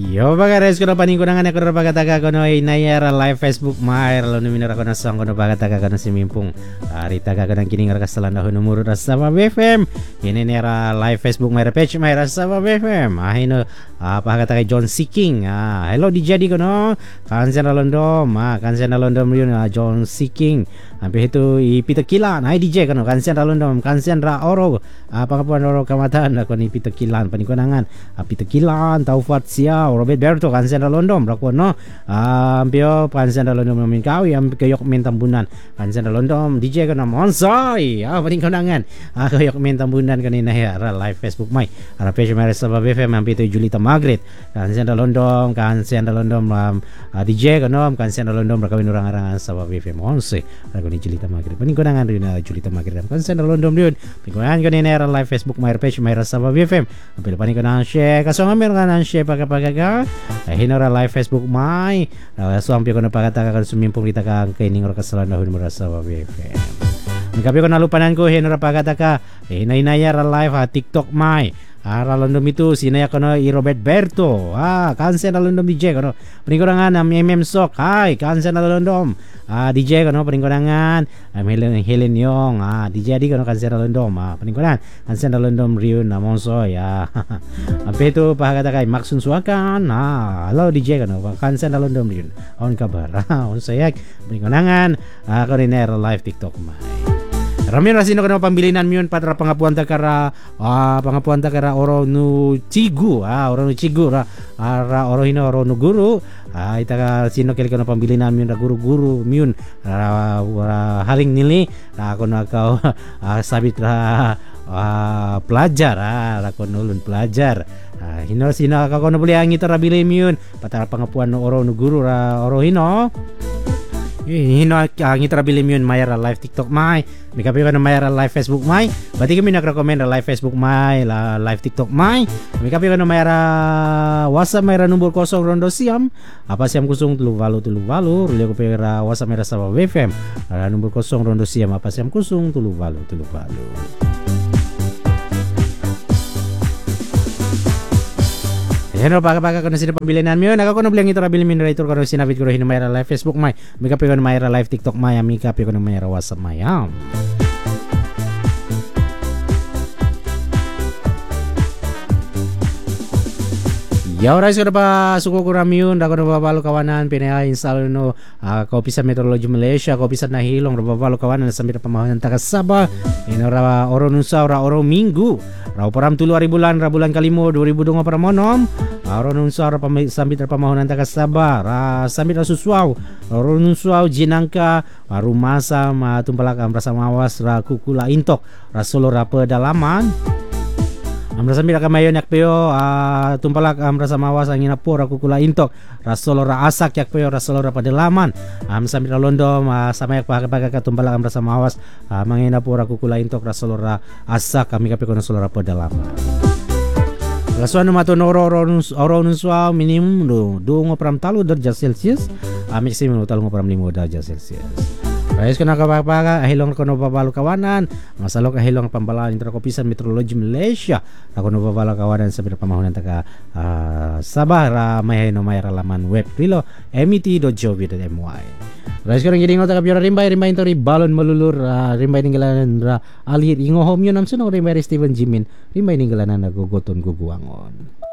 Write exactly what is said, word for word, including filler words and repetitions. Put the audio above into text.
Yo bagara ko na paningunangan ako na pagkataka ko no inayara live Facebook maer lo numinara ko na song ko no pagkataka ko na si Mimpung ari taga ko nang kining kasalan na numero ra sa B F M ini nera live Facebook maer page maer sa B F M ahino ah pagkataka John Seeking ah hello di jadi ko no kansen na London ah kansen na London yun ah, John Seeking ampe itu ipitakilan ay D J ko no kansen na London kansen ra oro ah pangapuan oro kamatan ako ni pitakilan paningunangan ah, pitakilan taufat sia Robert Berto kansen na London brakon no ampio kansen na London min kawi am kayok min tambunan kansen na London D J ko na monsai ah paningunangan ah kayok min tambunan kanina ya ra live Facebook mai ara page mai sa B F M ampe itu Julita Margaret kansen na London kansen na London um, uh, D J ko no kansen na London brakawin orang-orang sa B F M monsai ni Julita Maghrib. Paningunangan rin na Julita Maghrib. Kansen na London yun. Paningunangan ko ni Nera live Facebook my page my sa B F M. Ang pilipanin ko na ang share. Kaso nga meron ka na ang share pagkapagaga. Ay hinara live Facebook my. So ampi ko na pagkataka ka sumimpong kita ka ang kaining rakasalan na hunmura sa B F M. Nagkapi ko na lupanan ko hinara pagkataka. Hinainayara live ha TikTok my. Ara London itu sinaya kono i Robert Berto ah kansen na London D J kono paningunangan am M M Sok hai kansen na London ah D J kono paningunangan am Helen Helen Yong ah D J di kono kansen na London ah paningunangan kansen na London Riun na monso ya apa itu pahagata kay Maxun Suakan ah hello D J kono kansen na London Riun on kabar ah on sayak paningunangan ah kono live TikTok mai Rami rasino kana pambilinan miyon patra pangapuan ta kara ah pangapuan ta kara oro nu cigu ah oro nu cigu ra ara oro hino oro nu guru ah ita sino kali kana pambilinan miyon ra guru-guru miyon ra, ra haring nili ra kono kau ah, sabit ra ah, pelajar ah ra kono ulun pelajar ah hino sino ka kono beli angit ra bili miyon patra pangapuan oro nu guru ra oro hino hino ang itrabili mo yun mayara live TikTok may may kapi ka na mayara live Facebook may bati kami nag-recommend live Facebook may la, live TikTok may may kapi ka na mayara WhatsApp mayara number kosong rondo siam apa siam kusung tulu valu tulu valu ruli ko pera WhatsApp mayara sa B F M number kosong rondo siam apa siam kusung tulu valu tulu valu Heno pagka-pagka ko na sila pambilinan mo yun. Ako ko na bilang ito rabili minerator ko na sinabit ko rin mayra live Facebook may. May kapi ko na mayra live TikTok may. May kapi ko na mayra WhatsApp may. Ya oras ko na pa suko ko rami yun. Ako na babalo kawanan. Pinaya-install no uh, Kopi sa Meteorology Malaysia. Kopi sa Nahilong. Babalo kawanan. Sa mira pamahawan ng Tagasaba. Ino ra oro nunsa ra oro minggu. Rao param tulu ari bulan ra bulan kalimo dua ribu dua para monom. Oro nunsa ra sambit ra pamahawan ng Tagasaba. Ra sambit ra suswaw. Oro nunsa jinangka rumasa matumpalak am rasa mawas ra kukula intok. Ra solo ra pedalaman. Amra sambil kamayon yak peo uh, tumpalak amra sa mawas ang inapor ako kula intok rasolo ra asak yak peo rasolo ra padalaman am sambil londo uh, sama yak pagka tumpalak amra sa mawas uh, manginapor ako kula intok rasolo ra asak kami kape kono solo ra padalaman Rasuan mato noro oro nuswa minimum do do ngopram talu derajat Celsius uh, maksimum talu ngopram lima derajat Celsius Ayos ko na kapagpaga, ahilong ko na babalo kawanan. Masalok ahilong pambalaan intro Kopi sa Meteorology Malaysia. Ako na babalo kawanan sa pinapamahunan taga uh, Sabah ra may no may laman web rilo m e t dot gov dot m y. Ayos ko rin giningo taga piyora rimbay rimbay ito balon malulur uh, rimbay ninggalan ra alir ingo home yun amsun o rimbay Steven Jimin rimbay ninggalan na nagugoton guguangon.